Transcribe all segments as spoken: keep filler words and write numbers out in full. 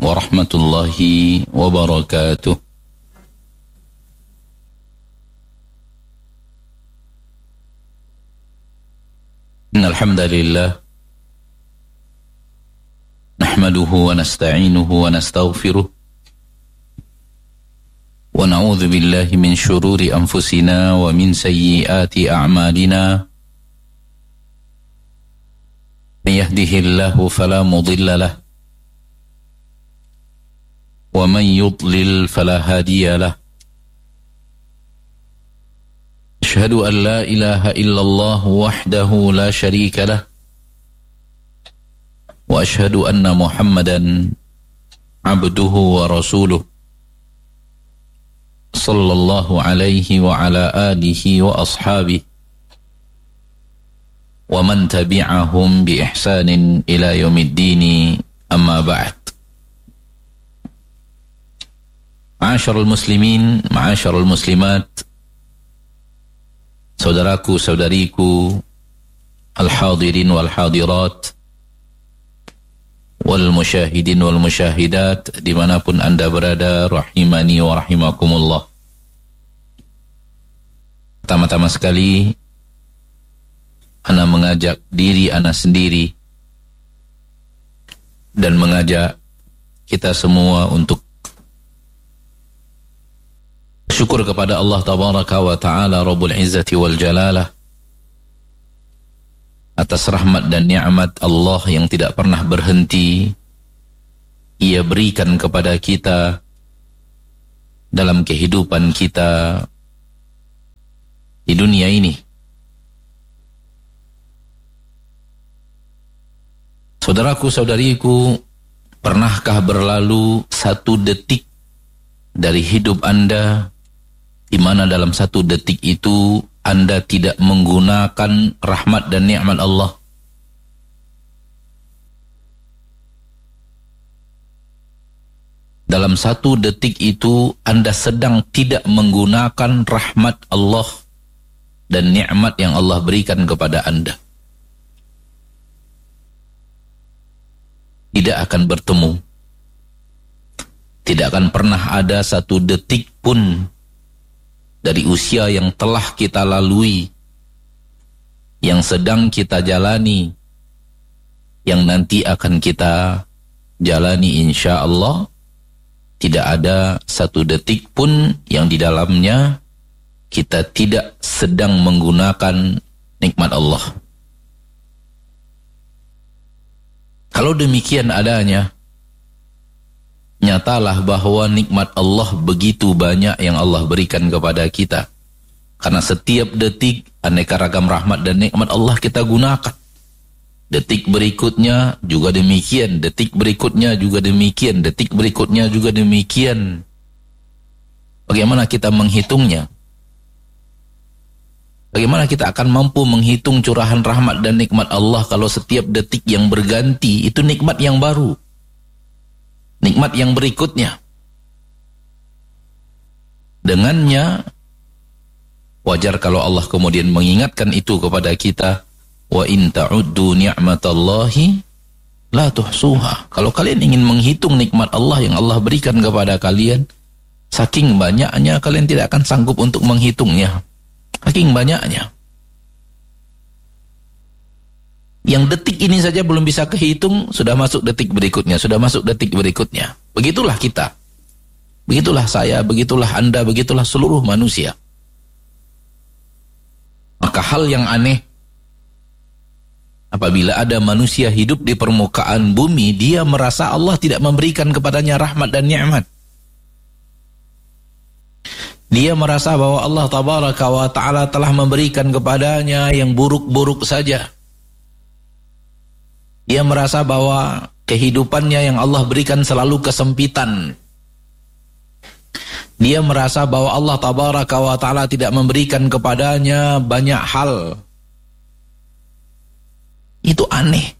warahmatullahi wabarakatuh. Innal hamdalillah nahmaduhu wa nasta'inuhu wa nastaghfiruh wa na'udzu billahi min shururi anfusina wa min sayyiati a'malina. Man yahdihillahu fala mudilla lahu wa man yudlil fala hadiya lahu. Asyhadu an la ilaha illallah wahdahu la syarika lah wa asyhadu anna Muhammadan abduhu wa rasuluh sallallahu alaihi wa ala alihi wa ashabihi wa man tabi'ahum bi ihsanin ila yaumiddin, amma ba'd. Ma'asyiral muslimin, ma'asyiral muslimat, saudaraku, saudariku, al-hadirin wal hadirat, wal musyahidin wal musyahidat, dimanapun anda berada, rahimani wa rahimakumullah. Pertama-tama sekali, ana mengajak diri ana sendiri dan mengajak kita semua untuk syukur kepada Allah tabaraka wa ta'ala Rabbul Izzati wal Jalalah atas rahmat dan nikmat Allah yang tidak pernah berhenti Ia berikan kepada kita dalam kehidupan kita di dunia ini. Saudaraku, saudariku, pernahkah berlalu satu detik dari hidup Anda di mana dalam satu detik itu Anda tidak menggunakan rahmat dan nikmat Allah? Dalam satu detik itu Anda sedang tidak menggunakan rahmat Allah dan nikmat yang Allah berikan kepada Anda. Tidak akan bertemu. Tidak akan pernah ada satu detik pun dari usia yang telah kita lalui, yang sedang kita jalani, yang nanti akan kita jalani insya Allah, tidak ada satu detik pun yang di dalamnya kita tidak sedang menggunakan nikmat Allah. Kalau demikian adanya, nyatalah bahwa nikmat Allah begitu banyak yang Allah berikan kepada kita. Karena setiap detik aneka ragam rahmat dan nikmat Allah kita gunakan. Detik berikutnya juga demikian, detik berikutnya juga demikian, detik berikutnya juga demikian. Bagaimana kita menghitungnya? Bagaimana kita akan mampu menghitung curahan rahmat dan nikmat Allah kalau setiap detik yang berganti itu nikmat yang baru? Nikmat yang berikutnya. Dengannya wajar kalau Allah kemudian mengingatkan itu kepada kita, wa in ta'uddu ni'matallahi la tuhsuha. Kalau kalian ingin menghitung nikmat Allah yang Allah berikan kepada kalian, saking banyaknya kalian tidak akan sanggup untuk menghitungnya. Saking banyaknya. Yang detik ini saja belum bisa kehitung, sudah masuk detik berikutnya, sudah masuk detik berikutnya. Begitulah kita. Begitulah saya, begitulah Anda, begitulah seluruh manusia. Maka hal yang aneh, apabila ada manusia hidup di permukaan bumi, dia merasa Allah tidak memberikan kepadanya rahmat dan nikmat. Dia merasa bahwa Allah tabaraka wa ta'ala telah memberikan kepadanya yang buruk-buruk saja. Dia merasa bahwa kehidupannya yang Allah berikan selalu kesempitan. Dia merasa bahwa Allah tabaraka wa ta'ala tidak memberikan kepadanya banyak hal. Itu aneh.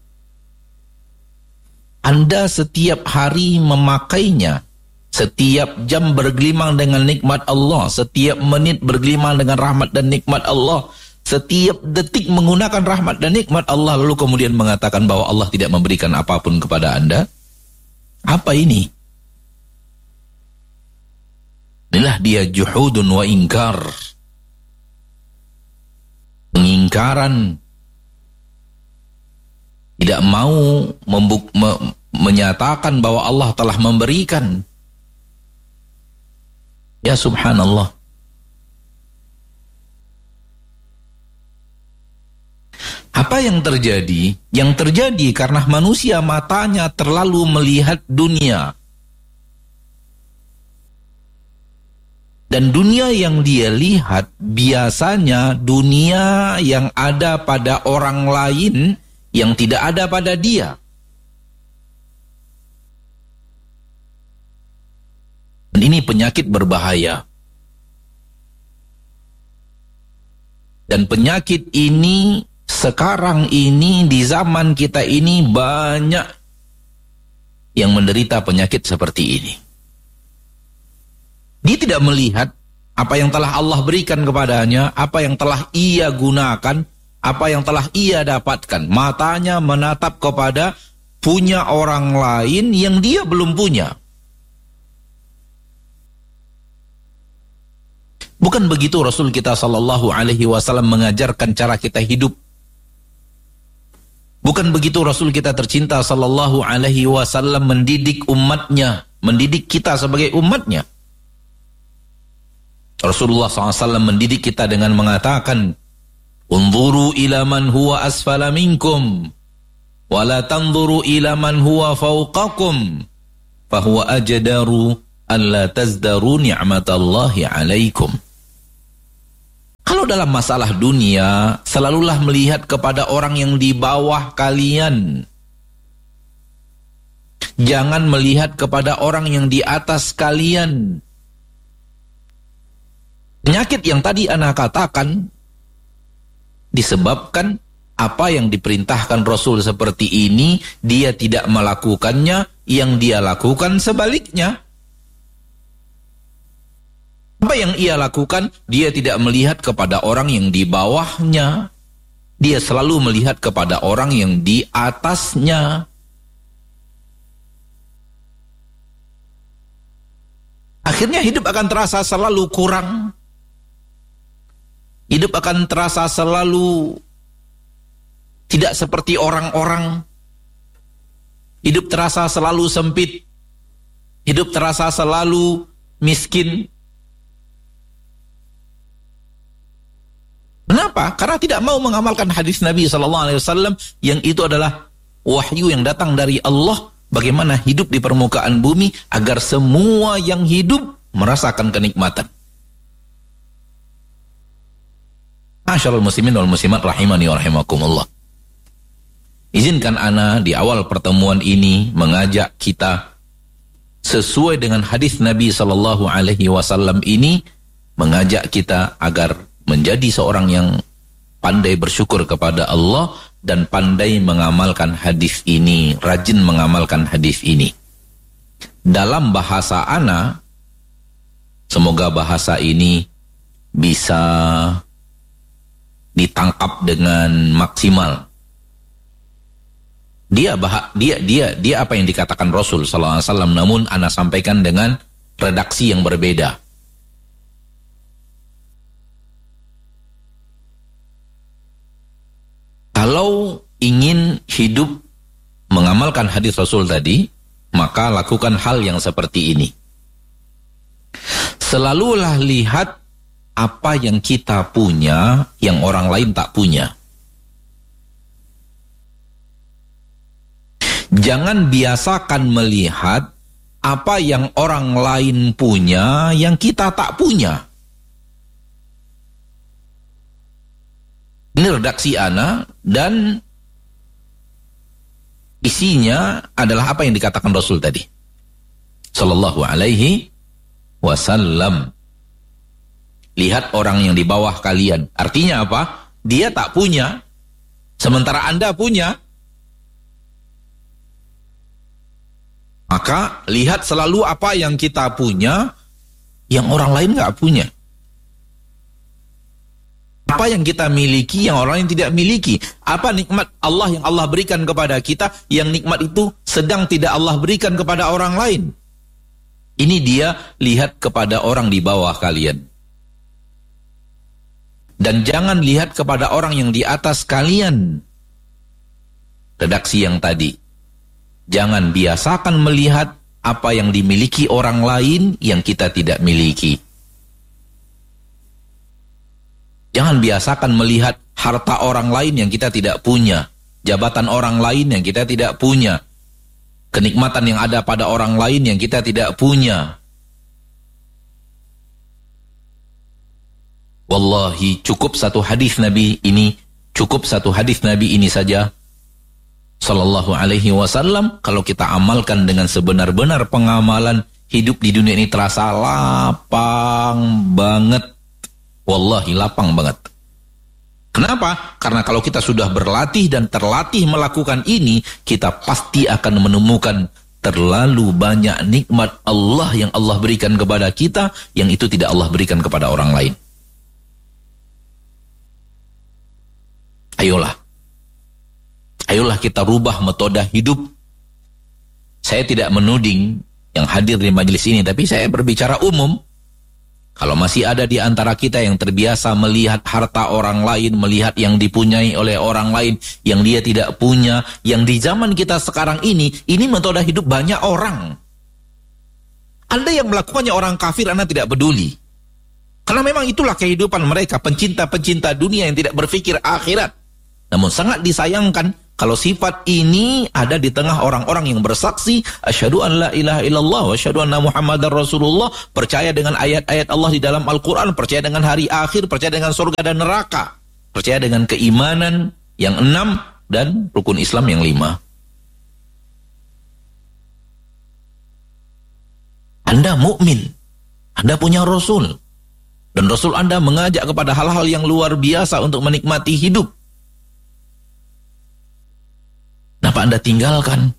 Anda setiap hari memakainya, setiap jam bergelimang dengan nikmat Allah, setiap menit bergelimang dengan rahmat dan nikmat Allah, setiap detik menggunakan rahmat dan nikmat Allah, lalu kemudian mengatakan bahwa Allah tidak memberikan apapun kepada Anda. Apa ini? Inilah dia juhudun wa ingkar. Pengingkaran. Tidak mau membuk, me, menyatakan bahwa Allah telah memberikan. Ya subhanallah. Apa yang terjadi? Yang terjadi karena manusia matanya terlalu melihat dunia. Dan dunia yang dia lihat biasanya dunia yang ada pada orang lain yang tidak ada pada dia. Dan ini penyakit berbahaya. Dan penyakit ini sekarang ini di zaman kita ini banyak yang menderita penyakit seperti ini. Dia tidak melihat apa yang telah Allah berikan kepadanya, apa yang telah ia gunakan, apa yang telah ia dapatkan. Matanya menatap kepada punya orang lain yang dia belum punya. Bukan begitu Rasul kita sallallahu alaihi wasallam mengajarkan cara kita hidup. Bukan begitu Rasul kita tercinta sallallahu alaihi wasallam mendidik umatnya, mendidik kita sebagai umatnya. Rasulullah sallallahu alaihi wasallam mendidik kita dengan mengatakan, "Unzuru ila man huwa asfala minkum, wa la tanzuru ila man huwa fawqakum, fahuwa ajdaru an la tazdaru ni'matallahi alaikum." Kalau dalam masalah dunia, selalulah melihat kepada orang yang di bawah kalian. Jangan melihat kepada orang yang di atas kalian. Penyakit yang tadi ana katakan disebabkan apa yang diperintahkan Rasul seperti ini, dia tidak melakukannya, yang dia lakukan sebaliknya. Apa yang ia lakukan? Dia tidak melihat kepada orang yang di bawahnya. Dia selalu melihat kepada orang yang di atasnya. Akhirnya hidup akan terasa selalu kurang. Hidup akan terasa selalu tidak seperti orang-orang. Hidup terasa selalu sempit. Hidup terasa selalu miskin. Kenapa? Karena tidak mau mengamalkan hadis Nabi sallallahu alaihi wasallam yang itu adalah wahyu yang datang dari Allah. Bagaimana hidup di permukaan bumi agar semua yang hidup merasakan kenikmatan. Masyaallah muslimin wal muslimat rahimani wa rahimakumullah. Izinkan ana di awal pertemuan ini mengajak kita sesuai dengan hadis Nabi sallallahu alaihi wasallam ini, mengajak kita agar menjadi seorang yang pandai bersyukur kepada Allah dan pandai mengamalkan hadis ini, rajin mengamalkan hadis ini. Dalam bahasa ana, semoga bahasa ini bisa ditangkap dengan maksimal. Dia bah, dia dia dia apa yang dikatakan Rasul sallallahu alaihi wasallam, namun ana sampaikan dengan redaksi yang berbeda. Kalau ingin hidup mengamalkan hadis Rasul tadi, maka lakukan hal yang seperti ini. Selalulah lihat apa yang kita punya yang orang lain tak punya. Jangan biasakan melihat apa yang orang lain punya yang kita tak punya. Ini redaksi ana dan isinya adalah apa yang dikatakan Rasul tadi sallallahu alaihi wasallam. Lihat orang yang di bawah kalian. Artinya apa? Dia tak punya, sementara Anda punya. Maka lihat selalu apa yang kita punya yang orang lain gak punya. Apa yang kita miliki yang orang lain tidak miliki. Apa nikmat Allah yang Allah berikan kepada kita yang nikmat itu sedang tidak Allah berikan kepada orang lain. Ini dia lihat kepada orang di bawah kalian. Dan jangan lihat kepada orang yang di atas kalian. Redaksi yang tadi. Jangan biasakan melihat apa yang dimiliki orang lain yang kita tidak miliki. Jangan biasakan melihat harta orang lain yang kita tidak punya. Jabatan orang lain yang kita tidak punya. Kenikmatan yang ada pada orang lain yang kita tidak punya. Wallahi, cukup satu hadis Nabi ini, cukup satu hadis Nabi ini saja, sallallahu alaihi wasallam, kalau kita amalkan dengan sebenar-benar pengamalan, hidup di dunia ini terasa lapang banget. Wallahi, lapang banget. Kenapa? Karena kalau kita sudah berlatih dan terlatih melakukan ini, kita pasti akan menemukan terlalu banyak nikmat Allah yang Allah berikan kepada kita, yang itu tidak Allah berikan kepada orang lain. Ayolah. Ayolah kita rubah metode hidup. Saya tidak menuding yang hadir di majelis ini, tapi saya berbicara umum. Kalau masih ada di antara kita yang terbiasa melihat harta orang lain, melihat yang dipunyai oleh orang lain, yang dia tidak punya, yang di zaman kita sekarang ini, ini metode hidup banyak orang. Anda yang melakukannya orang kafir, Anda tidak peduli. Karena memang itulah kehidupan mereka, pencinta-pencinta dunia yang tidak berpikir akhirat. Namun sangat disayangkan kalau sifat ini ada di tengah orang-orang yang bersaksi asyhadu an la ilaha illallah wa asyhadu anna muhammadar rasulullah, percaya dengan ayat-ayat Allah di dalam Al-Quran, percaya dengan hari akhir, percaya dengan surga dan neraka, percaya dengan keimanan yang enam dan rukun Islam yang lima. Anda mukmin, Anda punya Rasul, dan Rasul Anda mengajak kepada hal-hal yang luar biasa untuk menikmati hidup. Kenapa Anda tinggalkan?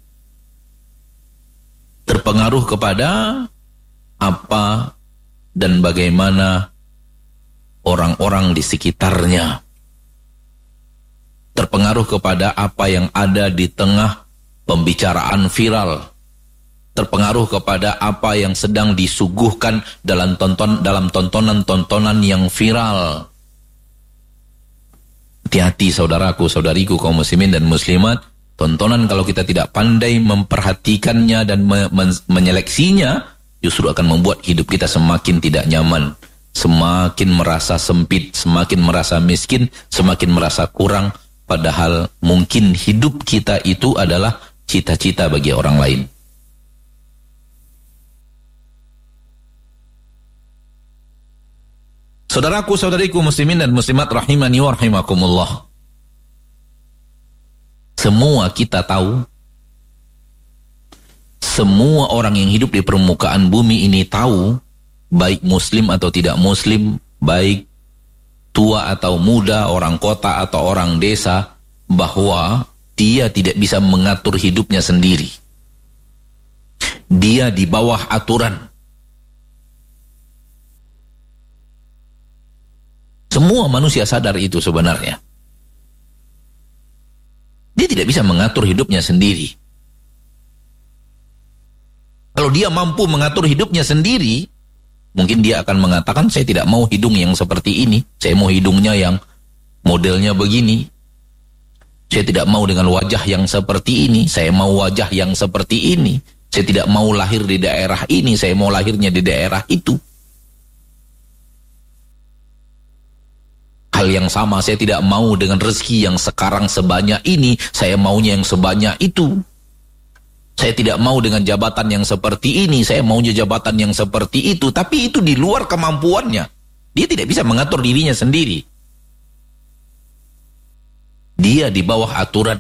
Terpengaruh kepada apa dan bagaimana orang-orang di sekitarnya. Terpengaruh kepada apa yang ada di tengah pembicaraan viral. Terpengaruh kepada apa yang sedang disuguhkan dalam tonton dalam tontonan-tontonan yang viral. Hati-hati saudaraku, saudariku, kaum muslimin dan muslimat. Tontonan kalau kita tidak pandai memperhatikannya dan me men menyeleksinya, justru akan membuat hidup kita semakin tidak nyaman, semakin merasa sempit, semakin merasa miskin, semakin merasa kurang, padahal mungkin hidup kita itu adalah cita-cita bagi orang lain. Saudaraku, saudariku muslimin dan muslimat rahimani wa rahimakumullah. Semua kita tahu, semua orang yang hidup di permukaan bumi ini tahu, baik muslim atau tidak muslim, baik tua atau muda, orang kota atau orang desa, bahwa dia tidak bisa mengatur hidupnya sendiri. Dia di bawah aturan. Semua manusia sadar itu sebenarnya. Dia tidak bisa mengatur hidupnya sendiri. Kalau dia mampu mengatur hidupnya sendiri, mungkin dia akan mengatakan, saya tidak mau hidung yang seperti ini. Saya mau hidungnya yang modelnya begini. Saya tidak mau dengan wajah yang seperti ini. Saya mau wajah yang seperti ini. Saya tidak mau lahir di daerah ini. Saya mau lahirnya di daerah itu. Hal yang sama, saya tidak mau dengan rezeki yang sekarang sebanyak ini, saya maunya yang sebanyak itu. Saya tidak mau dengan jabatan yang seperti ini, saya maunya jabatan yang seperti itu. Tapi itu di luar kemampuannya. Dia tidak bisa mengatur dirinya sendiri. Dia di bawah aturan.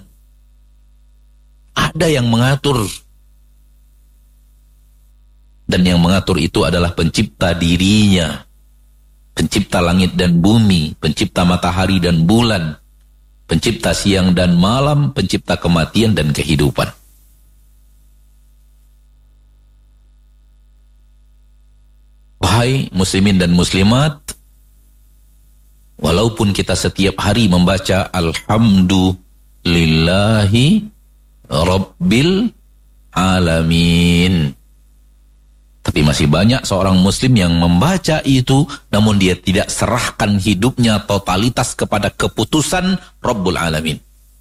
Ada yang mengatur. Dan yang mengatur itu adalah pencipta dirinya. Pencipta langit dan bumi, pencipta matahari dan bulan, pencipta siang dan malam, pencipta kematian dan kehidupan. Wahai muslimin dan muslimat, walaupun kita setiap hari membaca Alhamdulillahi Rabbil Alamin, Tapi masih banyak seorang muslim yang membaca itu, namun dia tidak serahkan hidupnya totalitas kepada keputusan Rabbul Alamin.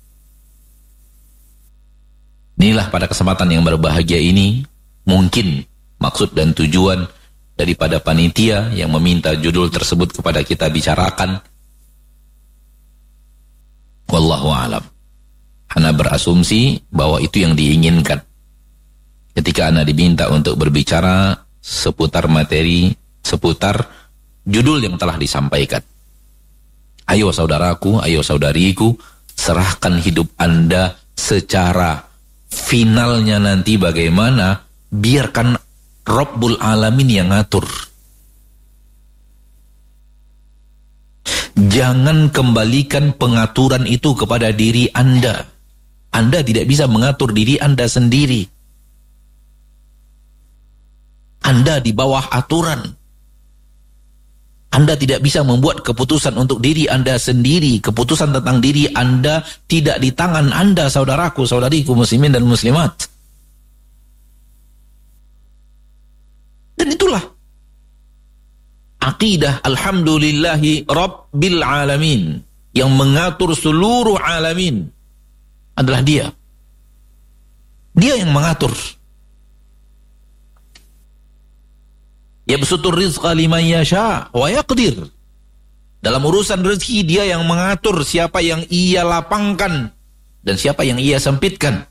Inilah pada kesempatan yang berbahagia ini, mungkin maksud dan tujuan daripada panitia yang meminta judul tersebut kepada kita bicarakan. Wallahu a'lam. Ana berasumsi bahwa itu yang diinginkan. Ketika Ana diminta untuk berbicara seputar materi, seputar judul yang telah disampaikan. Ayo saudaraku, ayo saudariku, serahkan hidup Anda secara finalnya nanti bagaimana, biarkan Rabbul Alamin yang ngatur. Jangan kembalikan pengaturan itu kepada diri Anda. Anda tidak bisa mengatur diri Anda sendiri. Anda di bawah aturan. Anda tidak bisa membuat keputusan untuk diri Anda sendiri. Keputusan tentang diri Anda tidak di tangan Anda, saudaraku, saudariku, muslimin dan muslimat. Dan itulah aqidah alhamdulillahi rabbil alamin. Yang mengatur seluruh alamin adalah dia. Dia yang mengatur. Yabsutur rizqa liman yasha wa yaqdir. Dalam urusan rezeki dia yang mengatur siapa yang ia lapangkan dan siapa yang ia sempitkan.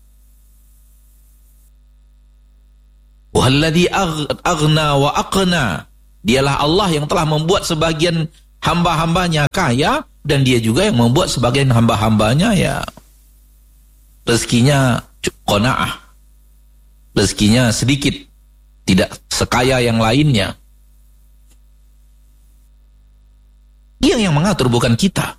Wahalladzi aghna wa aqna. Dialah Allah yang telah membuat sebagian hamba-hambanya kaya dan dia juga yang membuat sebagian hamba-hambanya ya rezekinya qanaah. Rezekinya sedikit, tidak sekaya yang lainnya. Dia yang mengatur, bukan kita.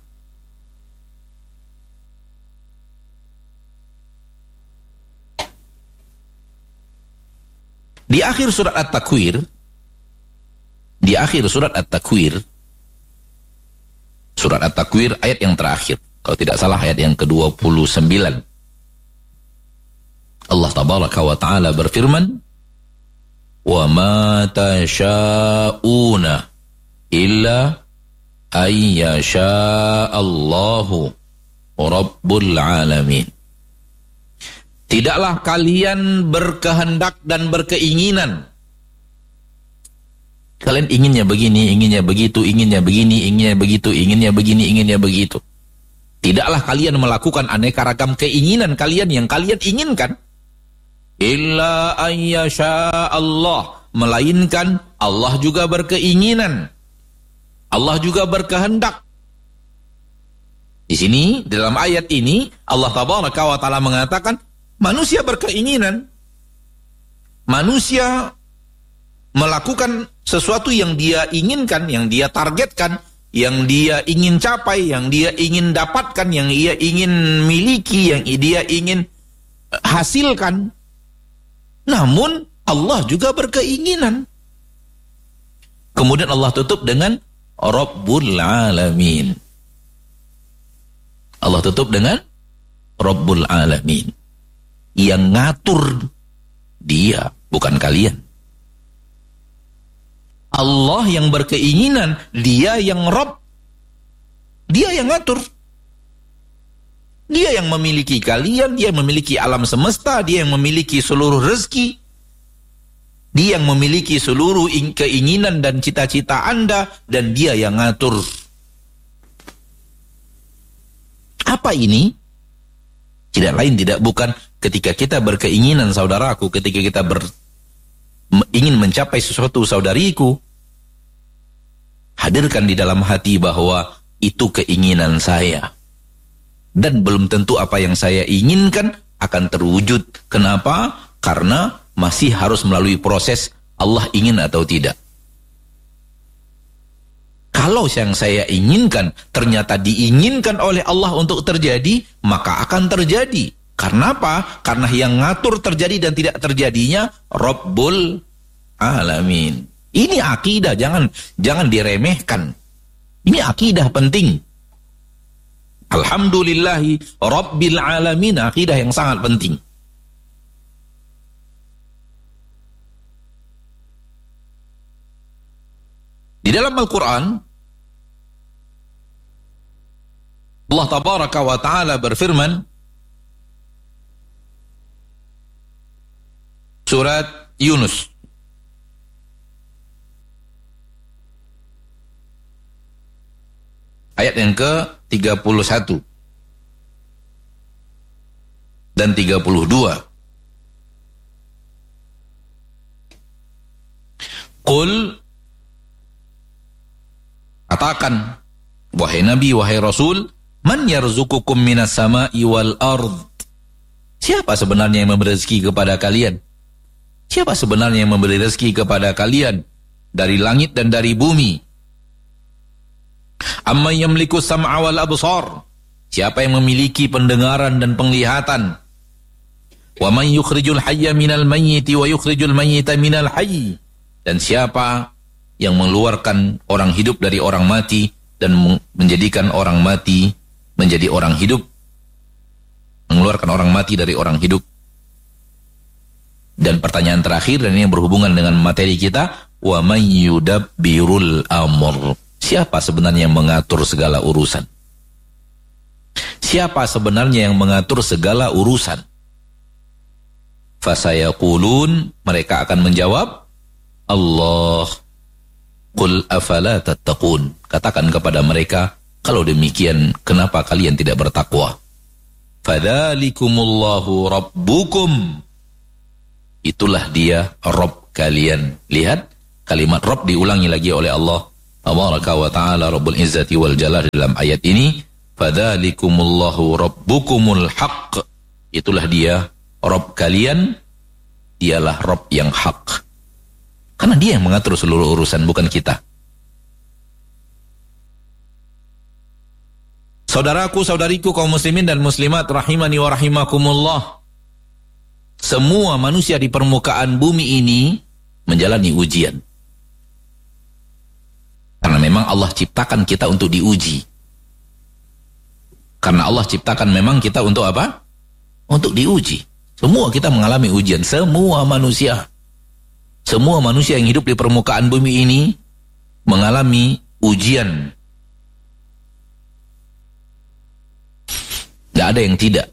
Di akhir surat At-Takwir, di akhir surat At-Takwir, surat At-Takwir ayat yang terakhir, kalau tidak salah ayat yang ke dua puluh sembilan. Allah tabaraka wa ta'ala berfirman, wa ma tasha'una illa ayyasha'allahu rabbul alamin. Tidaklah kalian berkehendak dan berkeinginan. Kalian inginnya begini, inginnya begitu, inginnya begini, inginnya begitu, inginnya begini, inginnya begitu. Tidaklah kalian melakukan aneka ragam keinginan kalian yang kalian inginkan. Illa ayyasha Allah, melainkan Allah juga berkeinginan. Allah juga berkehendak. Di sini dalam ayat ini Allah tabaraka wa taala mengatakan manusia berkeinginan. Manusia melakukan sesuatu yang dia inginkan, yang dia targetkan, yang dia ingin capai, yang dia ingin dapatkan, yang dia ingin miliki, yang dia ingin hasilkan. Namun Allah juga berkeinginan. Kemudian Allah tutup dengan Rabbul Alamin. Allah tutup dengan Rabbul Alamin. Yang ngatur dia, bukan kalian. Allah yang berkeinginan, dia yang Rabb. Dia yang ngatur. Dia yang memiliki kalian, dia yang memiliki alam semesta, dia yang memiliki seluruh rezeki. Dia yang memiliki seluruh keinginan dan cita-cita Anda, dan dia yang ngatur. Apa ini? Tidak lain tidak bukan ketika kita berkeinginan, saudaraku, ketika kita ber, ingin mencapai sesuatu, saudariku, hadirkan di dalam hati bahwa itu keinginan saya. Dan belum tentu apa yang saya inginkan akan terwujud. Kenapa? Karena masih harus melalui proses Allah ingin atau tidak. Kalau yang saya inginkan ternyata diinginkan oleh Allah untuk terjadi, maka akan terjadi. Karena apa? Karena yang ngatur terjadi dan tidak terjadinya Rabbul Alamin. Ini akidah, jangan jangan diremehkan. Ini akidah penting. Alhamdulillahi Rabbil Alamin, akidah yang sangat penting. dalam Al-Quran, Allah Tabaraka wa Ta'ala berfirman, surat Yunus ayat yang ke tiga puluh satu dan tiga puluh dua. Qul, katakan, wahai Nabi, wahai Rasul, man yarzukukum minas sama'i wal ard. Siapa sebenarnya yang memberi rezeki kepada kalian? Siapa sebenarnya yang memberi rezeki kepada kalian dari langit dan dari bumi? Amma yamliku sam'a wal absar. Siapa yang memiliki pendengaran dan penglihatan? Wa man yukhrijul hayya minal mayyiti wa yukhrijul mayyita minal hayy. Dan siapa yang mengeluarkan orang hidup dari orang mati dan menjadikan orang mati menjadi orang hidup, mengeluarkan orang mati dari orang hidup. Dan pertanyaan terakhir, dan ini yang berhubungan dengan materi kita, wa may yudabbirul amr. Siapa sebenarnya yang mengatur segala urusan? Siapa sebenarnya yang mengatur segala urusan? Fasayaqulun, mereka akan menjawab, Allah. Qul afala tattaqun. Katakan kepada mereka, kalau demikian, kenapa kalian tidak bertakwa? Fadzalikumullahu rabbukum. Itulah dia Rabb kalian. Lihat, kalimat Rabb diulangi lagi oleh Allah Tabaraka wa Ta'ala Rabbul Izzati wal Jalal dalam ayat ini. Fadzalikumullahu rabbukumul haqq. Itulah dia Rabb kalian. Dialah Rabb yang hak. Karena dia yang mengatur seluruh urusan, bukan kita. Saudaraku, saudariku, kaum muslimin dan muslimat rahimani wa rahimakumullah. Semua manusia di permukaan bumi ini menjalani ujian. Karena memang Allah ciptakan kita untuk diuji. Karena Allah ciptakan memang kita untuk apa? Untuk diuji. Semua kita mengalami ujian, semua manusia. Semua manusia yang hidup di permukaan bumi ini mengalami ujian. Tidak ada yang tidak.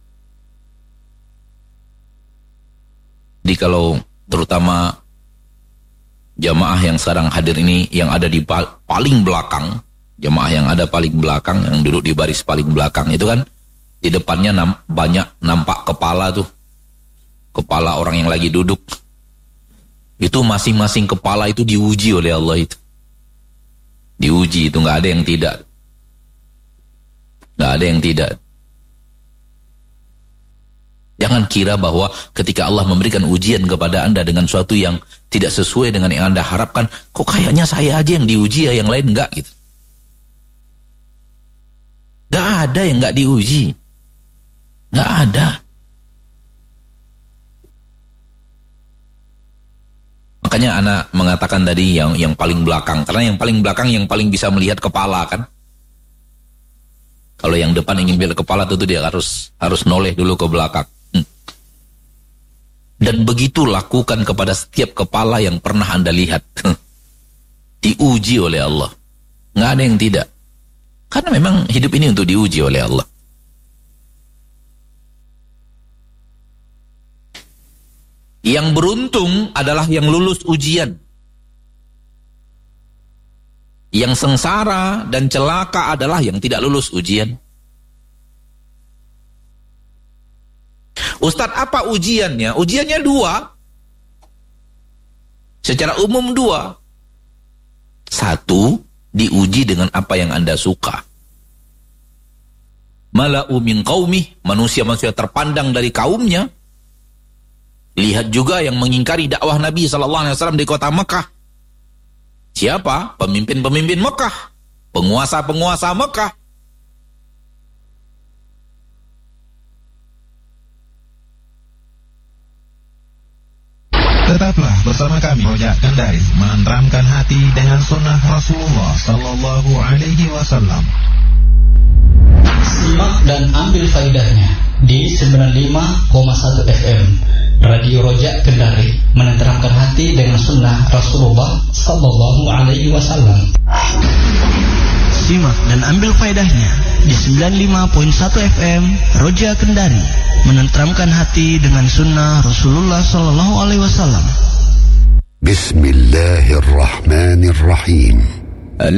Jadi kalau terutama jamaah yang sekarang hadir ini, yang ada di paling belakang, jamaah yang ada paling belakang, yang duduk di baris paling belakang itu kan, di depannya nam, banyak nampak kepala tuh. Kepala orang yang lagi duduk. Itu masing-masing kepala itu diuji oleh Allah itu. Diuji itu, nggak ada yang tidak. Nggak ada yang tidak. Jangan kira bahwa ketika Allah memberikan ujian kepada Anda dengan suatu yang tidak sesuai dengan yang Anda harapkan, kok kayaknya saya aja yang diuji ya, yang lain enggak gitu. Nggak ada yang nggak diuji. Nggak ada. Makanya anak mengatakan tadi yang yang paling belakang, karena yang paling belakang yang paling bisa melihat kepala kan. Kalau yang depan ingin melihat kepala tentu dia harus harus noleh dulu ke belakang. Hmm. Dan begitu lakukan kepada setiap kepala yang pernah Anda lihat. Diuji oleh Allah. Nggak ada yang tidak. Karena memang hidup ini untuk diuji oleh Allah. Yang beruntung adalah yang lulus ujian. Yang sengsara dan celaka adalah yang tidak lulus ujian. Ustadz, apa ujiannya? Ujiannya dua. Secara umum dua. Satu, diuji dengan apa yang Anda suka. Mala'u min qaumih, manusia-manusia terpandang dari kaumnya. Lihat juga yang mengingkari dakwah Nabi sallallahu alaihi wasallam di kota Mekah. Siapa? Pemimpin-pemimpin Mekah, penguasa-penguasa Mekah. Tetaplah bersama kami Rojak Kendari, menenteramkan hati dengan sunnah Rasulullah sallallahu alaihi wasallam. Simak dan ambil faedahnya di sembilan puluh lima koma satu F M Radio Roja Kendari, menenteramkan hati dengan sunnah Rasulullah Sallallahu Alaihi Wasallam. Simak dan ambil faedahnya di sembilan puluh lima koma satu F M Roja Kendari, menenteramkan hati dengan sunnah Rasulullah Sallallahu Alaihi Wasallam. Bismillahirrahmanirrahim.